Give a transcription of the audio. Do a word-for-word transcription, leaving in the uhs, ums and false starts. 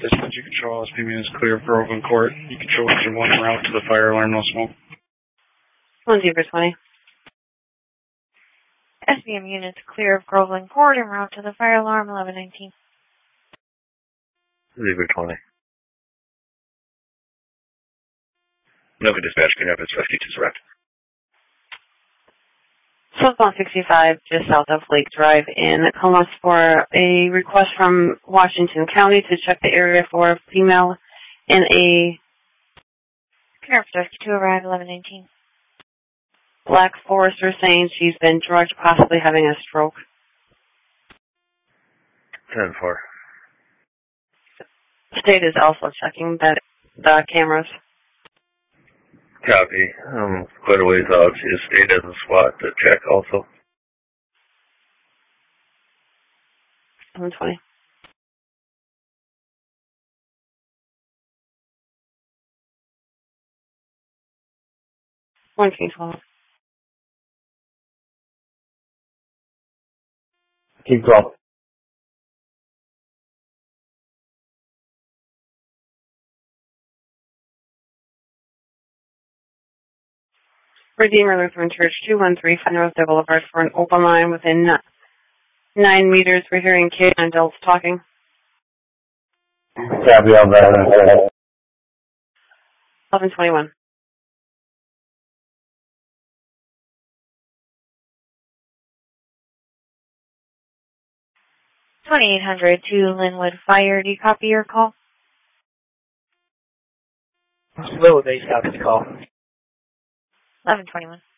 Dispatch, you control S P M units clear of Groveland Court. You control engine one en route to the fire alarm, no smoke. one zero twenty. S B M units clear of Groveland Court en route to the fire alarm, eleven nineteen. Zebra twenty. Nova Dispatch, Green Rapids Rescue two Direct. Southbound sixty-five, just south of Lake Drive in Columbus for a request from Washington County to check the area for a female in a Green Rapids Rescue two arrived, eleven nineteen. Black Forester saying she's been drugged, possibly having a stroke. ten four. State is also checking that the cameras. Copy. Um, quite a ways out. She stayed as a SWAT to check also. seven twenty. one King twelve. King twelve. Redeemer Lutheran Church, two one three Rosedale Boulevard for an open line within nine meters. We're hearing kids and adults talking. Copy on that. eleven twenty-one. twenty-eight hundred to Linwood Fire. Do you copy your call? Linwood base copies call. eleven twenty-one.